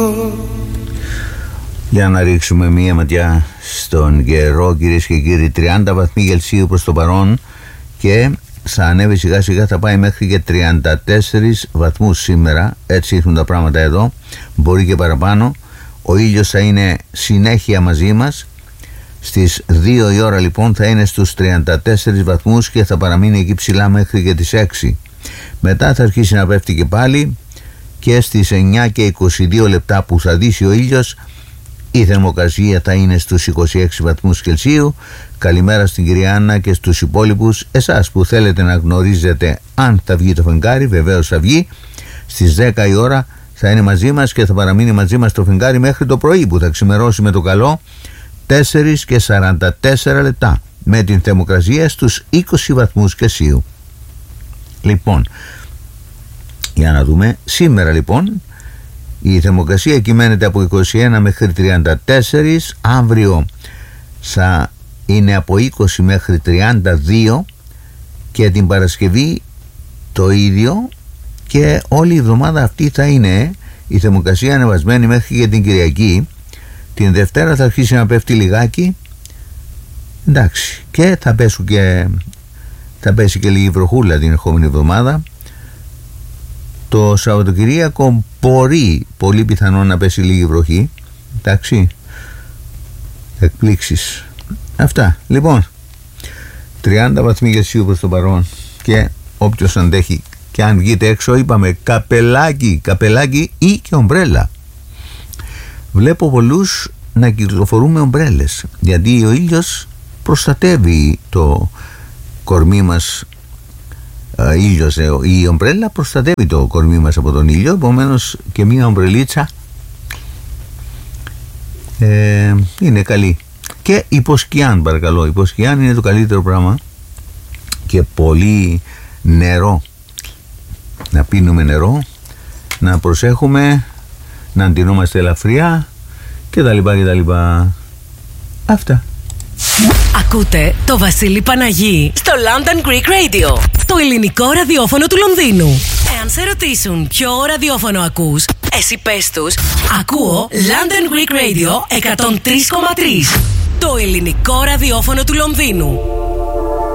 Για να ρίξουμε μία ματιά στον καιρό, κυρίες και κύριοι. 30 βαθμοί Κελσίου προς το παρόν και θα ανέβει σιγά σιγά, θα πάει μέχρι και 34 βαθμούς σήμερα. Έτσι έχουν τα πράγματα εδώ, μπορεί και παραπάνω. Ο ήλιος θα είναι συνέχεια μαζί μας. Στις 2 η ώρα λοιπόν θα είναι στους 34 βαθμούς και θα παραμείνει εκεί ψηλά μέχρι και τις 6. Μετά θα αρχίσει να πέφτει και πάλι και στις 9 και 22 λεπτά που θα δύσει ο ήλιος η θερμοκρασία θα είναι στους 26 βαθμούς Κελσίου. Καλημέρα στην κυρία Άννα και στους υπόλοιπους. Εσάς που θέλετε να γνωρίζετε αν θα βγει το φεγγάρι, βεβαίως θα βγει. Στις 10 η ώρα θα είναι μαζί μας και θα παραμείνει μαζί μας το φεγγάρι μέχρι το πρωί που θα ξημερώσει με το καλό 4 και 44 λεπτά με την θερμοκρασία στους 20 βαθμούς Κελσίου. Λοιπόν, για να δούμε. Σήμερα λοιπόν η θερμοκρασία κυμαίνεται από 21 μέχρι 34. Αύριο θα είναι από 20 μέχρι 32 και την Παρασκευή το ίδιο και όλη η εβδομάδα αυτή θα είναι η θερμοκρασία ανεβασμένη μέχρι και την Κυριακή. Την Δευτέρα θα αρχίσει να πέφτει λιγάκι, εντάξει, και θα πέσει και λίγη βροχούλα την ερχόμενη εβδομάδα. Το Σαββατοκυριακό μπορεί πολύ πιθανόν να πέσει λίγη βροχή, εντάξει, εκπλήξεις. Αυτά λοιπόν, 30 βαθμοί Κελσίου προς το παρόν και όποιος αντέχει, και αν βγείτε έξω είπαμε καπελάκι ή και ομπρέλα. Βλέπω πολλούς να κυκλοφορούμε ομπρέλες γιατί ο ήλιος προστατεύει το κορμί μας. Η ομπρέλα προστατεύει το κορμί μας από τον ήλιο, επομένως και μία ομπρελίτσα είναι καλή. Και υποσκιάν, παρακαλώ, υποσκιάν είναι το καλύτερο πράγμα. Και πολύ νερό, να πίνουμε νερό, να προσέχουμε, να αντινόμαστε ελαφριά και τα λοιπά. Αυτά. Ακούτε το Βασίλη Παναγί στο London Greek Radio, το ελληνικό ραδιόφωνο του Λονδίνου. Εάν σε ρωτήσουν ποιο ραδιόφωνο ακούς, εσύ πες τους, ακούω London Greek Radio 103,3, το ελληνικό ραδιόφωνο του Λονδίνου.